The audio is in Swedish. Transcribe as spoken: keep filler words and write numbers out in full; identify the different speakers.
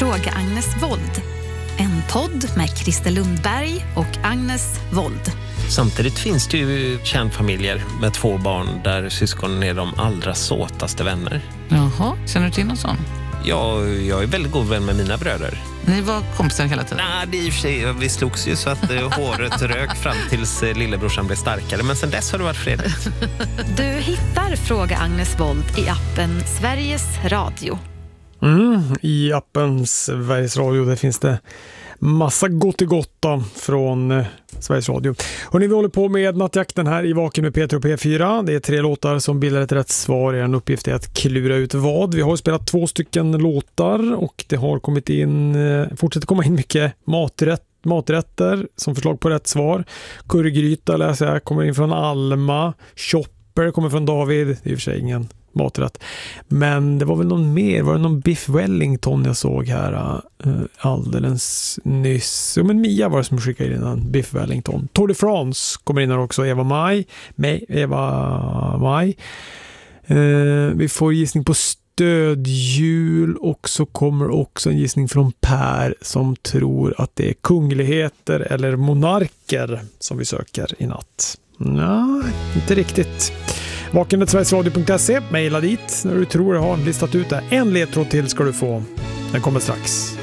Speaker 1: Fråga Agnes Wold. En podd med Christer Lundberg och Agnes Wold.
Speaker 2: Samtidigt finns det ju kärnfamiljer med två barn där syskonen är de allra såtaste vänner.
Speaker 3: Jaha, känner du till någon sån?
Speaker 2: Ja, jag är väldigt god vän med mina bröder.
Speaker 3: Ni var kompisar hela tiden?
Speaker 2: Nej, det är i och för sig, vi slogs ju så att eh, håret rök fram tills eh, lillebrorsan blev starkare. Men sen dess har det varit fredligt.
Speaker 1: Du hittar Fråga Agnes Wold i appen Sveriges Radio.
Speaker 4: Mm, i appen Sveriges Radio där finns det massa gott i gotta från eh, Sveriges Radio. Och ni vi håller på med nattjakten här i Vaken med Peter och P fyra. Det är tre låtar som bildar ett rätt svar. En uppgift är att klura ut vad. Vi har spelat två stycken låtar och det har kommit in, eh, fortsätter komma in mycket maträtt, maträtter som förslag på rätt svar. Currygryta läser jag, kommer in från Alma. Chopper kommer från David. Det är i och för sig ingen maträtt. Men det var väl någon mer, var det någon Biff Wellington jag såg här uh, alldeles nyss. Ja, men Mia var det som skickade in en Biff Wellington. Tour de France kommer in här också, Eva Maj. Maj Eva Maj. Uh, vi får gissning på stödjul och så kommer också en gissning från Per som tror att det är kungligheter eller monarker som vi söker i natt. Nej, inte riktigt. vaken sveriges radio punkt se, mejla dit när du tror jag har listat ut det. En ledtråd till ska du få. Den kommer strax.